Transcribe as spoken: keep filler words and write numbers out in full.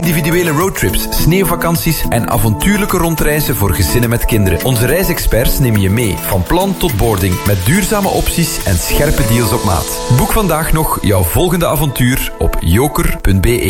Individuele roadtrips, sneeuwvakanties en avontuurlijke rondreizen voor gezinnen met kinderen. Onze reisexperts nemen je mee, van plan tot boarding, met duurzame opties en scherpe deals op maat. Boek vandaag nog jouw volgende avontuur op joker punt be.